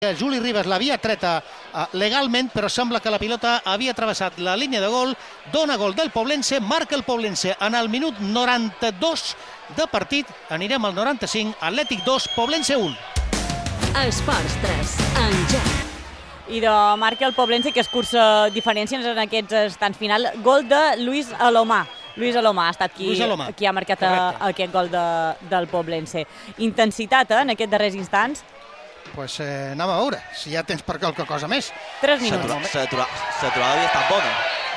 Juli Ribas l'havia treta legalment, però sembla que la pilota havia travessat la línia de gol. Dona gol del Poblense, marca el Poblense en el minut 92 de partit. Anirem al 95, Atlètic 2, Poblense 1. Esports 3, Angel. I de marca el Poblense, que escurça diferències en aquests instants final. Gol de Luis Alomà. Luis Alomà ha estat qui ha marcat aquest gol del Poblense. Intensitat en aquests darrers instants. Doncs anem a veure si ja tens per qualque cosa més. 3 minuts. L'aturada havia estat bona.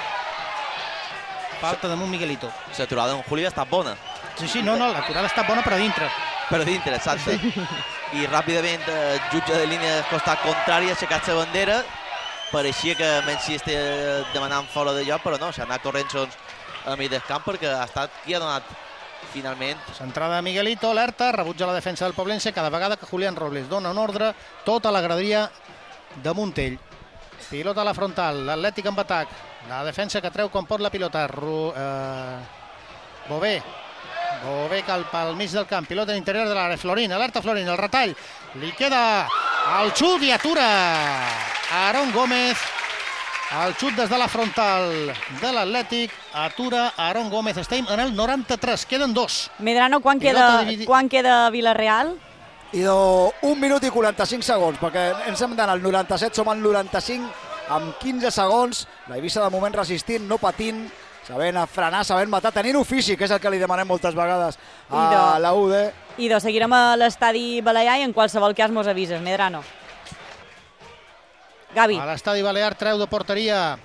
Falta damunt Miguelito. L'aturada d'en Juli ha estat bona. Sí, no, l'aturada ha estat bona, però a dintre. Per dintre, exacte. I ràpidament el jutge de línia del costat contrari ha aixecat la bandera. Pareixia que Messi estava demanant fora de lloc, però no, s'ha anat corrent a mig del camp perquè ha estat qui ha donat finalment. Centrada de Miguelito, alerta, rebutja la defensa del Poblense cada vegada que Julián Robles dona un ordre, tota la graderia de Montell. Pilota a la frontal, l'Atlètic amb atac, la defensa que treu quan pot la pilota. Bové cal pel mig del camp, pilota a l'interior de l'àrea, Florín, alerta Florín, el retall, li queda el xut i atura Aaron Gómez. El xut des de la frontal de l'Atlètic, atura Aaron Gómez. Estem en el 93, queden 2. Medrano, quan queda Villarreal? Idò 1 minut i 45 segons, perquè ens hem d'anar al 97, som al 95, amb 15 segons. La Eivissa de moment resistint, no patint, sabent frenar, sabent matar, tenint ofici, que és el que li demanem moltes vegades a la UD. Idò, seguirem a l'estadi Balear i en qualsevol cas mos avises, Medrano. Gavi. A l'estadi Balear treu de porteria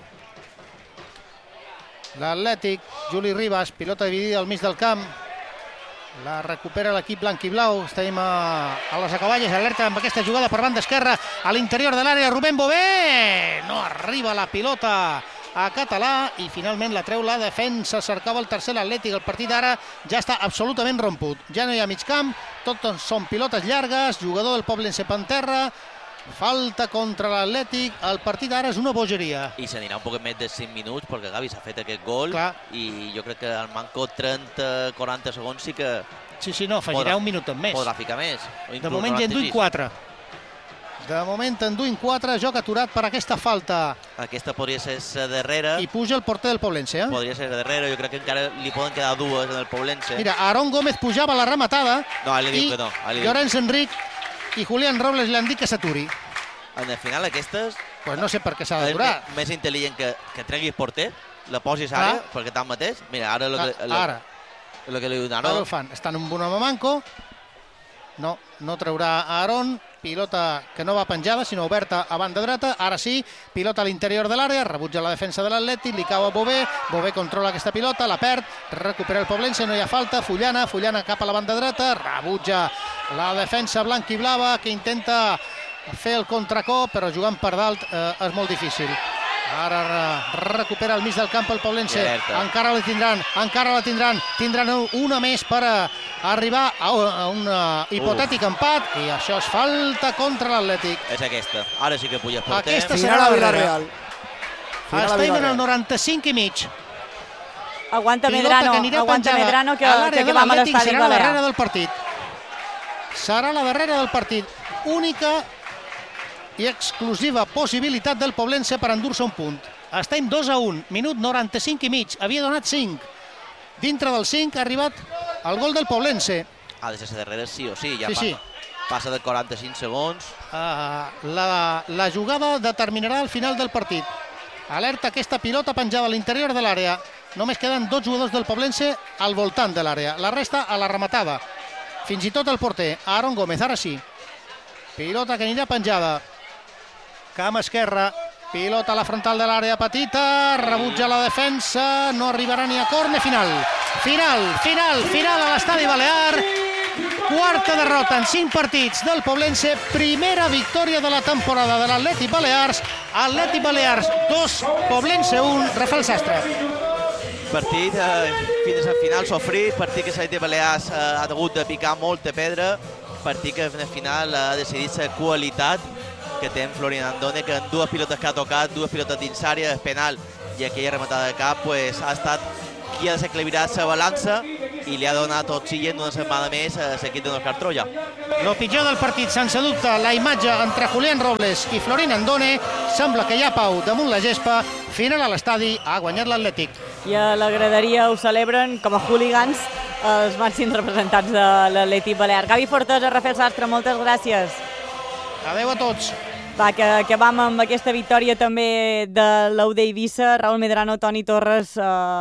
l'Atlètic, Juli Ribas, pilota dividida al mig del camp, la recupera l'equip blanc i blau. Estem a les acaballes, alerta amb aquesta jugada per banda esquerra a l'interior de l'àrea, Rubén Bové, no arriba la pilota a Català i finalment la treu la defensa. Cercava el tercer l'Atlètic, el partit ara ja està absolutament romput, ja no hi ha mig camp, tot són pilotes llargues, jugador del Poblense per terra. Falta contra l'Atlètic, el partit ara és una bogeria. I s'anirà un poc més de 5 minuts perquè Gavi s'ha fet aquest gol. Clar. I jo crec que al manco 30-40 segons sí que... Sí, no, afegirà un minut més. Podrà ficar més. De moment ja enduim 4. De moment enduim 4, joc aturat per aquesta falta. Aquesta podria ser la darrera. I puja el porter del Poblense, Podria ser la darrera, jo crec que encara li poden quedar 2 en el Poblense. Mira, Aaron Gómez pujava la rematada. No, li diu que no. Llorenç Enric i Julián Robles li han dit que s'aturi. En el final aquestes... Pues no sé per què s'ha d'aturar. És més intel·ligent que tregui el porter, la posis ara, perquè tanmateix... Mira, ara el que li diu Aaron. Ara el fan. Estan en un home manco. No traurà Aaron. Pilota que no va penjada, sinó oberta a banda dreta. Ara sí, pilota a l'interior de l'àrea, rebutja la defensa de l'Atlètic, li cau a Bové. Bové controla aquesta pilota, la perd, recupera el Poblense, no hi ha falta. Fullana cap a la banda dreta, rebutja la defensa blanc i blava, que intenta fer el contracop, però jugant per dalt és molt difícil. Ara recupera el mig del camp el Poblense, encara la tindran, tindran una més per arribar a un hipotètic empat, i això és falta contra l'Atlètic. És aquesta, ara sí que puja el porter. Aquesta serà la Villarreal. Estem en el 95 i mig. Aguanta Medrano, que vam a l'estadi Balear. Serà la darrera del partit. Serà la darrera del partit. Única i exclusiva possibilitat del Poblense per endur-se un punt. Estem 2-1, minut 95 i mig, havia donat 5. Dintre del 5 ha arribat el gol del Poblense. Ha de ser la darrera sí o sí, ja sí. Passa de 45 segons. La jugada determinarà el final del partit. Alerta aquesta pilota penjada a l'interior de l'àrea. Només queden 2 jugadors del Poblense al voltant de l'àrea, la resta a la rematada. Fins i tot el porter, Aaron Gómez, ara sí. Pilota que anirà penjada. Camp esquerra, pilota a la frontal de l'àrea petita, rebutja la defensa, no arribarà ni a córner. Final a l'estadi Balear. Quarta derrota en 5 partits del Poblense, primera victòria de la temporada de l'Atlètic Balears. Atlètic Balears 2, Poblense 1, Rafael Sastre. Partit fins al final sofrit, partit que l'Atlètic Balears ha hagut de picar molta pedra, partit que al final ha decidit la qualitat que té en Florín Andone, que en 2 pilotes que ha tocat, 2 pilotes dins àrea, el penal i aquella rematada de cap, ha estat qui ha desequilibrat la balança i li ha donat oxigen una setmana més a l'equip de l'Òscar Troia. Lo pitjor del partit, sense dubte, la imatge entre Julián Robles i Florín Andone. Sembla que hi ha pau damunt la gespa. Final a l'estadi, ha guanyat l'Atlètic. I a la graderia ho celebren com a hooligans els màxims representants de l'Atlètic Balear. Gavi Fortesa, Rafael Sastre, moltes gràcies. Adeu a tots. Va, que acabam amb aquesta victòria també de l'UD Eivissa. Raúl Medrano, Toni Torres,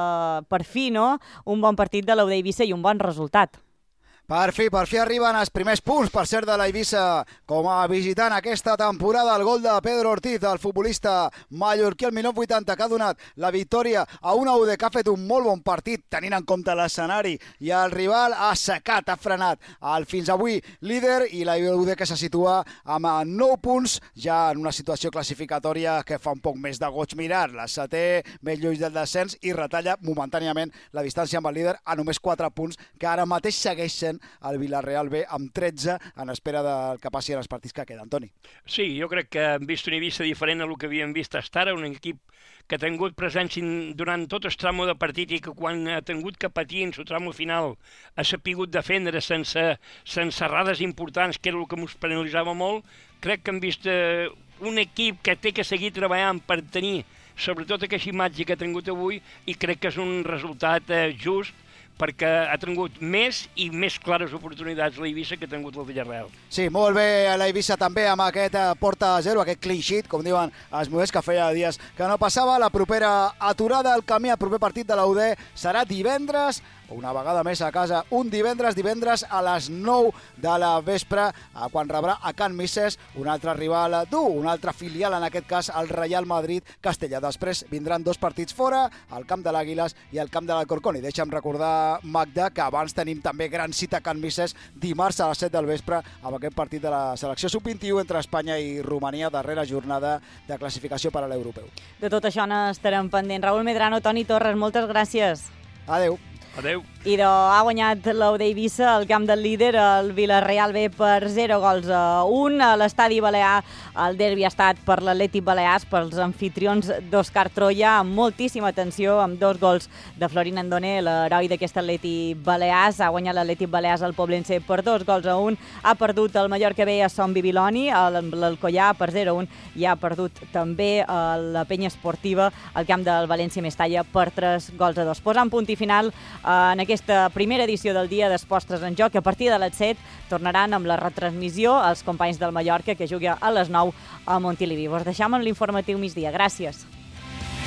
per fi, no? Un bon partit de l'UD Eivissa i un bon resultat. Per fi arriben els primers punts, per cert, de l'Eivissa com a visitant aquesta temporada. El gol de Pedro Ortiz, el futbolista mallorquí, al minut 80, que ha donat la victòria a una UD que ha fet un molt bon partit, tenint en compte l'escenari, i el rival ha assecat, ha frenat el fins avui líder, i la UD que se situa amb 9 punts, ja en una situació classificatòria que fa un poc més de goig mirar. La setè, més lluny del descens, i retalla momentàniament la distància amb el líder a només 4 punts, que ara mateix segueix sent el Villarreal B amb 13 en espera del que passi en els partits que queden. Toni. Sí, jo crec que hem vist una Eivissa diferent a el que havíem vist fins ara, un equip que ha tingut presència durant tot el tramo de partit i que quan ha tingut que patir en el tramo final ha sapigut defendre sense errades importants, que era el que ens penalitzava molt. Crec que hem vist un equip que té que seguir treballant per tenir sobretot aquesta imatge que ha tingut avui, i crec que és un resultat just, perquè ha tingut més i més clares oportunitats l'Eivissa que ha tingut el Villarreal. Sí, molt bé l'Eivissa també amb aquest porta a 0, aquest clean sheet, com diuen els models, que feia dies que no passava. La propera aturada al camí, el proper partit de la UD serà divendres, una vegada més a casa, un divendres a les 9 de la vespre, quan rebrà a Can Misses un altre rival dur, un altre filial, en aquest cas el Real Madrid Castella. Després vindran 2 partits fora, al camp de l'Àguiles i al camp de l'Alcorcón. I deixa'm recordar, Magda, que abans tenim també gran cita a Can Misses dimarts a les 7 del vespre amb aquest partit de la selecció sub-21 entre Espanya i Romania, darrera jornada de classificació per a l'europeu. De tot això n'estarem pendents. Raúl Medrano, Toni Torres, moltes gràcies. Adeu. Adeu. I ha guanyat l'UD Eivissa al camp del líder, el Villarreal B, per 0-1. A l'estadi balear el derbi ha estat per l'Atlètic Balears, pels anfitrions d'Òscar Troia, amb moltíssima atenció, amb 2 gols de Florín Andone, l'heroi d'aquest Atlètic Balears. Ha guanyat l'Atlètic Balears al Poblense per 2-1. Ha perdut el Mallorca B a Son Bibiloni, l'Alcoyà per 0-1, i ha perdut també la Penya Esportiva al camp del València Mestalla per 3-2. Posant punt i final en aquesta primera edició del Dia d'Esports 3 en Joc. A partir de les 7 tornaran amb la retransmissió els companys del Mallorca, que juga a les 9 a Montilivi. Vos deixam amb l'informatiu migdia. Gràcies.